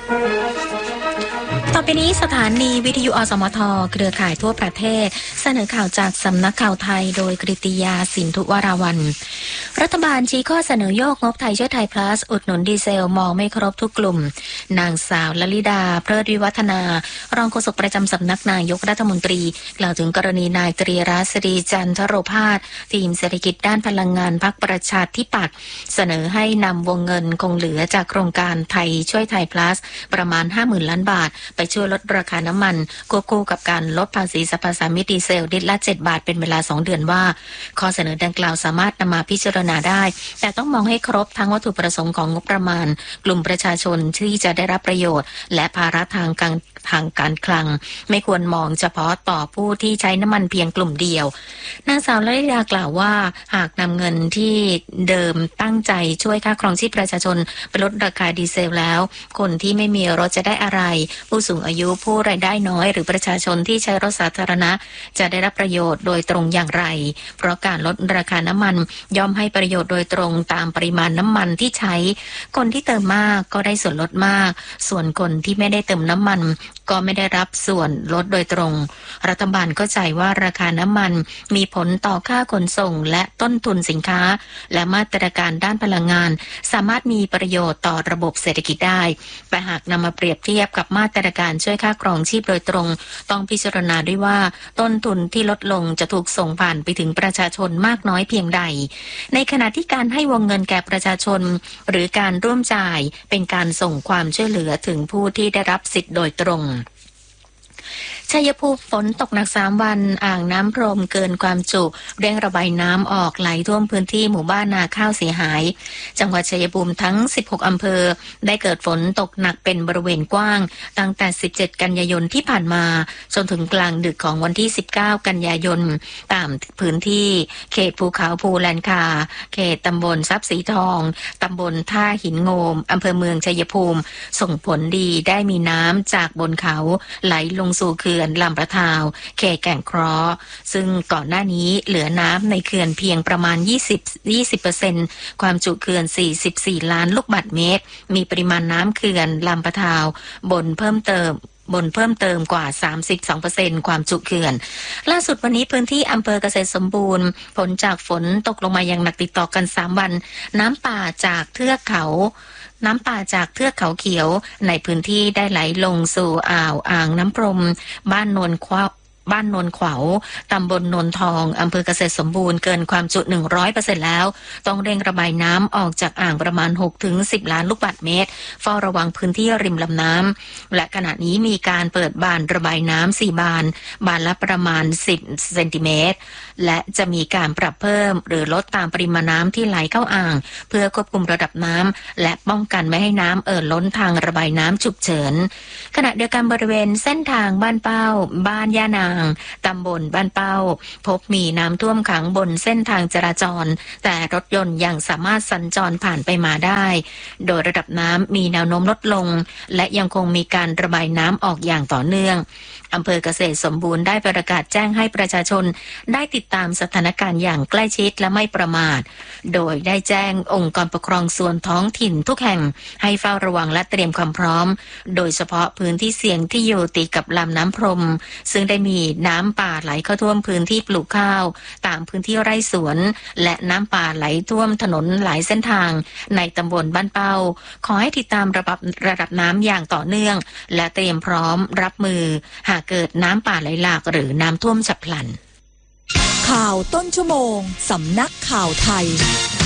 ต่อไปนี้สถานีวิทยุอสมทเครือข่ายทั่วประเทศเสนอข่าวจากสำนักข่าวไทยโดยกฤติยาสินธุวราวัลย์รัฐบาลชี้ข้อเสนอโยกงบไทยช่วยไทยพลัสอุดหนุนดีเซลมองไม่ครบทุกกลุ่มนางสาวลลิดาเพลิดวิวัฒนารองโฆษกประจำสำนักนายกรัฐมนตรีกล่าวถึงกรณีนายตรีรัศรีจันทโรภาสทีมเศรษฐกิจด้านพลังงานพรรคประชาธิปัตย์เสนอให้นำวงเงินคงเหลือจากโครงการไทยช่วยไทยพลัสประมาณ 50,000 ล้านบาทไปช่วยลดราคาน้ำมันควบคู่กับการลดภาษีสรรพสามิตดีเซลลิตรละ7 บาทเป็นเวลา2 เดือนว่าข้อเสนอดังกล่าวสามารถนำมาพิจารณาได้แต่ต้องมองให้ครบทั้งวัตถุประสงค์ของงบประมาณกลุ่มประชาชนที่จะได้รับประโยชน์และภาระทางการคลังไม่ควรมองเฉพาะต่อผู้ที่ใช้น้ำมันเพียงกลุ่มเดียวนางสาวลลิดากล่าวว่าหากนำเงินที่เดิมตั้งใจช่วยค่าครองชีพประชาชนไปลดราคาดีเซลแล้วคนที่ไม่มีรถจะได้อะไรผู้สูงอายุผู้รายได้น้อยหรือประชาชนที่ใช้รถสาธารณะจะได้รับประโยชน์โดยตรงอย่างไรเพราะการลดราคาน้ำมันย่อมให้ประโยชน์โดยตรงตามปริมาณน้ำมันที่ใช้คนที่เติมมากก็ได้ส่วนลดมากส่วนคนที่ไม่ได้เติมน้ำมันก็ไม่ได้รับส่วนลดโดยตรงรัฐบาลเข้าใจว่าราคาน้ำมันมีผลต่อค่าขนส่งและต้นทุนสินค้าและมาตรการด้านพลังงานสามารถมีประโยชน์ต่อระบบเศรษฐกิจได้แต่หากนำมาเปรียบเทียบกับมาตรการช่วยค่าครองชีพโดยตรงต้องพิจารณาด้วยว่าต้นทุนที่ลดลงจะถูกส่งผ่านไปถึงประชาชนมากน้อยเพียงใดในขณะที่การให้วงเงินแก่ประชาชนหรือการร่วมจ่ายเป็นการส่งความช่วยเหลือถึงผู้ที่ได้รับสิทธิ์โดยตรงชัยภูมิฝนตกหนัก3 วันอ่างน้ำพรมเกินความจุเร่งระบายน้ำออกไหลท่วมพื้นที่หมู่บ้านนาข้าวเสียหายจังหวัดชัยภูมิทั้ง16อำเภอได้เกิดฝนตกหนักเป็นบริเวณกว้างตั้งแต่17กันยายนที่ผ่านมาจนถึงกลางดึกของวันที่19กันยายนตามพื้นที่เขตภูเขาภูแลนคาเขตตำบลทรัพย์สีทองตำบลท่าหินโงมอำเภอเมืองชัยภูมิส่งผลดีได้มีน้ำจากบนเขาไหลลงสู่เขื่อนลำประทาวเขตแก่งเคราะห์ซึ่งก่อนหน้านี้เหลือน้ำในเขื่อนเพียงประมาณ20% ความจุเขื่อน44 ล้านลูกบาศก์เมตรมีปริมาณน้ำเขื่อนลำประทาวบนเพิ่มเติมกว่า 32% ความจุเขื่อนล่าสุดวันนี้พื้นที่อำเภอเกษตรสมบูรณ์ผลจากฝนตกลงมาอย่างหนักติดต่อกัน3 วันน้ำป่าจากเทือกเขาเขียวในพื้นที่ได้ไหลลงสู่อ่างน้ำพรมบ้านโนนขวาวตำบลโนนทองอำเภอเกษตรสมบูรณ์เกินความจุ 100% แล้วต้องเร่งระบายน้ำออกจากอ่างประมาณ 6-10 ล้านลูกบาศก์เมตรเฝ้าระวังพื้นที่ริมลำน้ำและขณะนี้มีการเปิดบานระบายน้ำ4 บานละประมาณ10 เซนติเมตรและจะมีการปรับเพิ่มหรือลดตามปริมาณน้ำที่ไหลเข้าอ่างเพื่อควบคุมระดับน้ำและป้องกันไม่ให้น้ำล้นทางระบายน้ำฉุกเฉินขณะเดียวกันบริเวณเส้นทางบ้านเป้าบ้านย่านางตำบลบ้านเป้าพบมีน้ำท่วมขังบนเส้นทางจราจรแต่รถยนต์ยังสามารถสัญจรผ่านไปมาได้โดยระดับน้ำมีแนวโน้มลดลงและยังคงมีการระบายน้ำออกอย่างต่อเนื่องอำเภอเกษตรสมบูรณ์ได้ประกาศแจ้งให้ประชาชนได้ติดตามสถานการณ์อย่างใกล้ชิดและไม่ประมาทโดยได้แจ้งองค์กรปกครองส่วนท้องถิ่นทุกแห่งให้เฝ้าระวังและเตรียมความพร้อมโดยเฉพาะพื้นที่เสี่ยงที่อยู่ติดกับลำน้ำพรมซึ่งได้มีน้ำป่าไหลเข้าท่วมพื้นที่ปลูกข้าวตามพื้นที่ไร่สวนและน้ำป่าไหลท่วมถนนหลายเส้นทางในตำบลบ้านเป้าขอให้ติดตามระดับน้ำอย่างต่อเนื่องและเตรียมพร้อมรับมือหากเกิดน้ำป่าไหลหลากหรือน้ำท่วมฉับพลันข่าวต้นชั่วโมงสำนักข่าวไทย